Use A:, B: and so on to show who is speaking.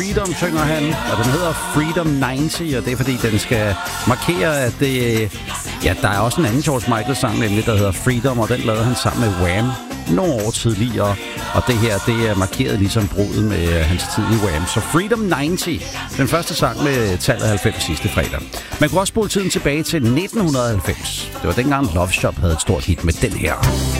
A: Freedom synger han, og den hedder Freedom 90, og det er fordi, den skal markere, at det... Ja, der er også en anden George Michael-sang, nemlig, der hedder Freedom, og den lavede han sammen med Wham! Nogle år tidligere, og det her, det er markeret ligesom bruddet med hans tid i Wham! Så Freedom 90, den første sang med tallet 90 sidste fredag. Man kunne også spole tiden tilbage til 1990. Det var dengang Love Shop havde et stort hit med den her.